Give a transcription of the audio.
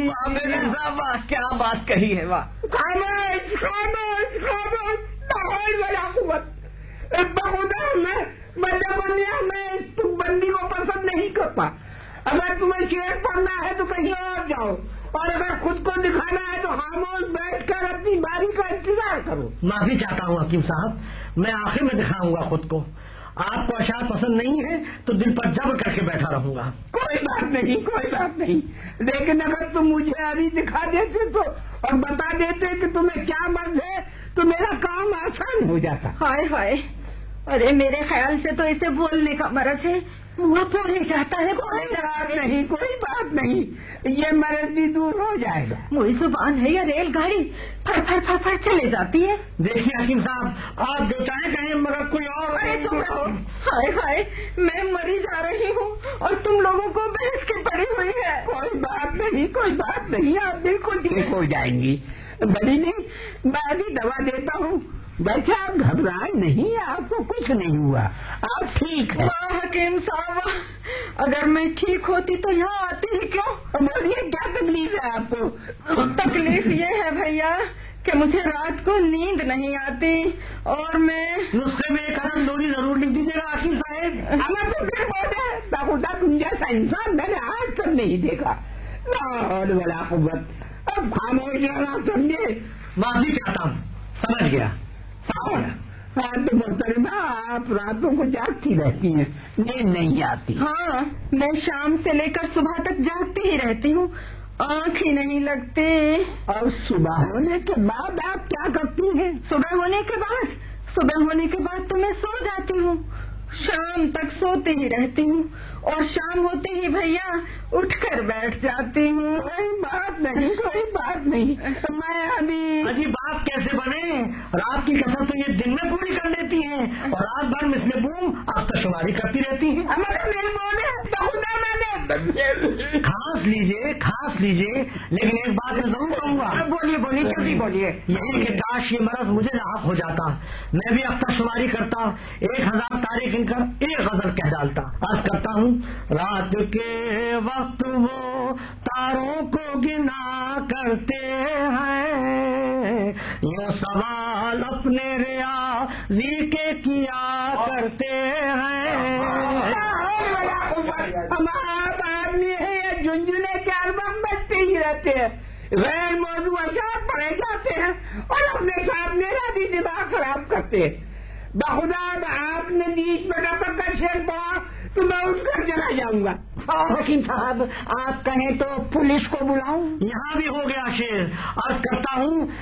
میرے صاحب کیا بات کہی ہے، واہ! خاموش خاموش خاموش، بلا قوت بخدا میں تم بندی کو پسند نہیں کرتا. اگر تمہیں شیر پڑھنا ہے تو کہیں اور جاؤ، اور اگر خود کو دکھانا ہے تو خاموش بیٹھ کر اپنی باری کا انتظار کرو. معافی چاہتا ہوں حکیم صاحب، میں آخر میں دکھاؤں گا خود کو. آپ کو اشعار پسند نہیں ہے تو دل پر جبر کر کے بیٹھا رہوں گا. کوئی بات نہیں کوئی بات نہیں، لیکن اگر تم مجھے ابھی دکھا دیتے تو اور بتا دیتے کہ تمہیں کیا مرض ہے تو میرا کام آسان ہو جاتا. ہائے ہائے، ارے میرے خیال سے تو اسے بولنے کا مرض ہے، وہ بولنے چاہتا ہے. کوئی بات نہیں، یہ مرض بھی دور ہو جائے گا. وہی زبان ہے یا ریل گاڑی پھر پھر پھر پھر چلے جاتی ہے. دیکھیے حکیم صاحب، آپ جو چاہیں کہیں مگر کوئی اور تم رہو. ہائے ہائے، میں مری جا رہی ہوں اور تم لوگوں کو بحث کی پڑی ہوئی ہے. کوئی بات نہیں کوئی بات نہیں، آپ بالکل ٹھیک ہو جائیں گی. بڑی نہیں، میں ابھی دوا دیتا ہوں. ویسے آپ گھبرائیں نہیں، آپ کو کچھ نہیں ہوا، آپ ٹھیک ہے. حکیم صاحب، اگر میں ٹھیک ہوتی تو یہاں آتی ہی کیوں؟ بولیے کیا تکلیف ہے آپ کو؟ تکلیف یہ ہے بھیا کہ مجھے رات کو نیند نہیں آتی اور میں نسخے میں ایک عدد لوری ضرور لکھ دیجیے گا حکیم صاحب. ہمیں تو پھر بولے خدا تم جیسا انسان میں نے آج تک نہیں دیکھا. لا حول ولا قوت. اب خاموش رہنا سمجھے. معافی چاہتا ہوں، سمجھ گیا. ہاں تو محترمہ، آپ راتوں کو جاگتی رہتی ہیں، نیند نہیں آتی. ہاں، میں شام سے لے کر صبح تک جاگتی ہی رہتی ہوں، آنکھ ہی نہیں لگتی. اور صبح ہونے کے بعد آپ کیا کرتی ہیں؟ صبح ہونے کے بعد تو میں سو جاتی ہوں، شام تک سوتی ہی رہتی ہوں اور شام ہوتے ہی بھیا اٹھ کر بیٹھ جاتی ہوں. کوئی بات نہیں، میں ابھی عجیب بات کیسے بنے، رات کی کسر تو یہ دن میں پوری کر لیتی ہیں اور رات بھر مثل بوم آپ کا شماری کرتی رہتی ہیں. کھانس لیجئے لیکن ایک بات میں ضرور کہوں گا. بولیے جلدی بولیے. یہی کہ کاش یہ مرض مجھے لاحق ہو جاتا، میں بھی اختر شماری کرتا، 1000 تارے گن کر ایک غزل کہہ ڈالتا. عرض کرتا ہوں، رات کے وقت وہ تاروں کو گنا کرتے ہیں، یوں سوال اپنے ریاضی کے کیا کرتے ہیں. ہمارا آدمی ہے یہ جھنجھنے کے البم بجتے ہی رہتے ہیں، غیر موضوع اشعار پڑھے جاتے ہیں اور اپنے ساتھ میرا بھی دماغ خراب کرتے ہیں. بخدا آپ نے بیچ میں پکا شیر پڑا تو میں اٹھ کر چلا جاؤں گا. حکیم صاحب، آپ کہیں تو پولیس کو بلاؤں؟ یہاں بھی ہو گیا شیر. عرض کرتا ہوں